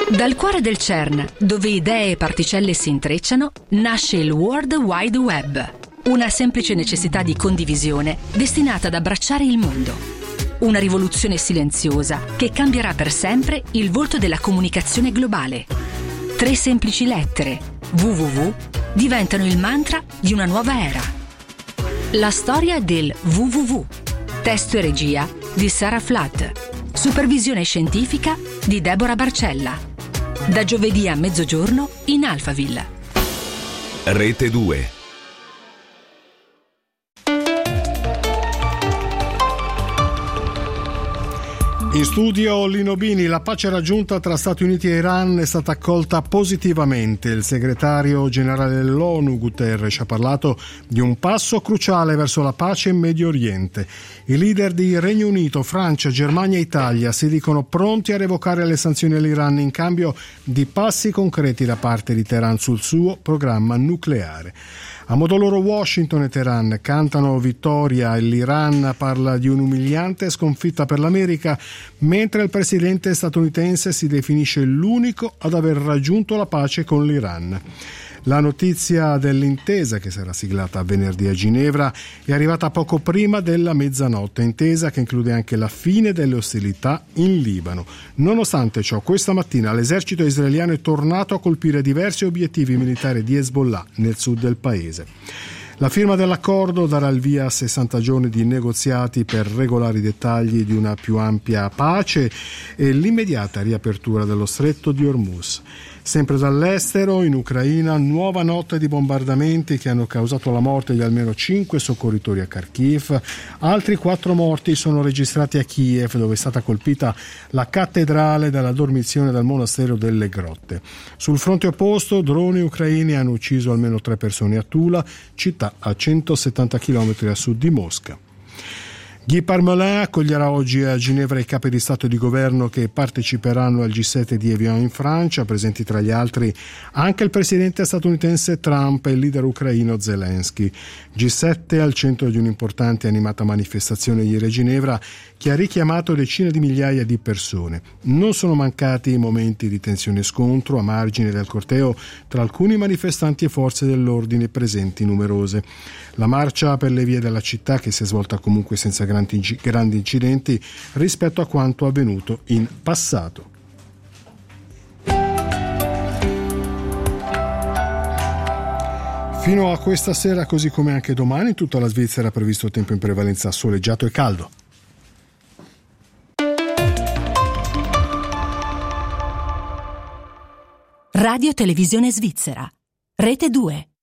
Dal cuore del CERN, dove idee e particelle si intrecciano, nasce il World Wide Web, una semplice necessità di condivisione destinata ad abbracciare il mondo. Una rivoluzione silenziosa che cambierà per sempre il volto della comunicazione globale. 3 semplici lettere, www, diventano il mantra di una nuova era. La storia del www. Testo e regia di Sarah Flood. Supervisione scientifica di Deborah Barcella. Da giovedì a mezzogiorno in Alphaville. Rete 2. In studio Lino Bini. La pace raggiunta tra Stati Uniti e Iran è stata accolta positivamente. Il segretario generale dell'ONU Guterres ha parlato di un passo cruciale verso la pace in Medio Oriente. I leader di Regno Unito, Francia, Germania e Italia si dicono pronti a revocare le sanzioni all'Iran in cambio di passi concreti da parte di Teheran sul suo programma nucleare. A modo loro Washington e Teheran cantano vittoria e l'Iran parla di un'umiliante sconfitta per l'America, mentre il presidente statunitense si definisce l'unico ad aver raggiunto la pace con l'Iran. La notizia dell'intesa, che sarà siglata venerdì a Ginevra, è arrivata poco prima della mezzanotte, intesa che include anche la fine delle ostilità in Libano. Nonostante ciò, questa mattina l'esercito israeliano è tornato a colpire diversi obiettivi militari di Hezbollah nel sud del paese. La firma dell'accordo darà il via a 60 giorni di negoziati per regolare i dettagli di una più ampia pace e l'immediata riapertura dello stretto di Hormuz. Sempre dall'estero, in Ucraina, nuova notte di bombardamenti che hanno causato la morte di almeno 5 soccorritori a Kharkiv. Altri 4 morti sono registrati a Kiev, dove è stata colpita la cattedrale dalla dormizione del monastero delle Grotte. Sul fronte opposto, droni ucraini hanno ucciso almeno 3 persone a Tula, città a 170 km a sud di Mosca. Guy Parmelin accoglierà oggi a Ginevra i capi di Stato e di Governo che parteciperanno al G7 di Evian in Francia, presenti tra gli altri anche il presidente statunitense Trump e il leader ucraino Zelensky. G7 al centro di un'importante e animata manifestazione ieri a Ginevra che ha richiamato decine di migliaia di persone. Non sono mancati i momenti di tensione e scontro a margine del corteo tra alcuni manifestanti e forze dell'ordine presenti numerose. La marcia per le vie della città, che si è svolta comunque senza grandi incidenti rispetto a quanto avvenuto in passato. Fino a questa sera, così come anche domani, in tutta la Svizzera è previsto tempo in prevalenza soleggiato e caldo. Radio Televisione Svizzera, Rete 2.